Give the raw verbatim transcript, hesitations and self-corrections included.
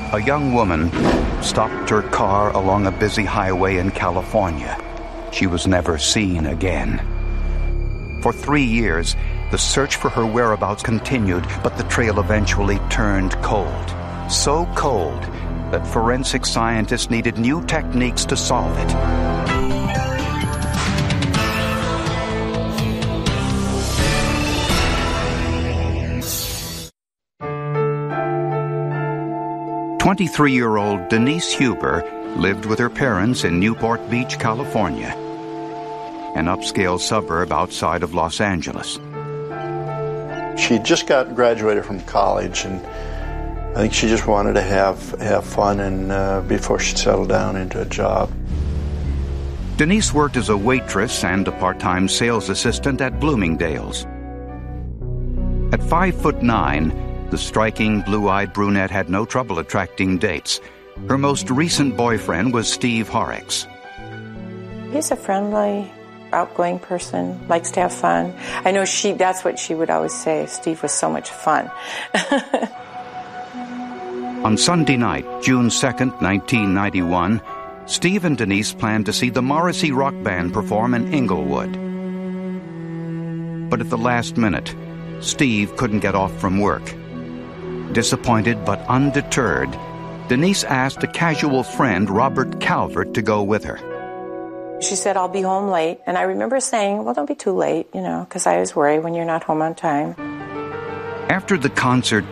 A young woman stopped her car along a busy highway in California. She was never seen again. For three years, the search for her whereabouts continued, but the trail eventually turned cold. So cold that forensic scientists needed new techniques to solve it. twenty-three-year-old Denise Huber lived with her parents in Newport Beach, California, an upscale suburb outside of Los Angeles. She just got graduated from college, and I think she just wanted to have have fun and uh, before she settled down into a job. Denise worked as a waitress and a part-time sales assistant at Bloomingdale's. At five foot nine, the striking, blue-eyed brunette had no trouble attracting dates. Her most recent boyfriend was Steve Horrocks. He's a friendly, outgoing person, likes to have fun. I know she that's what she would always say. Steve was so much fun. On Sunday night, June second, nineteen ninety-one, Steve and Denise planned to see the Morrissey Rock Band perform in Inglewood. But at the last minute, Steve couldn't get off from work. Disappointed but undeterred, Denise asked a casual friend, Robert Calvert, to go with her. She said, I'll be home late. And I remember saying, well, don't be too late, you know, because I was worried when you're not home on time. After the concert,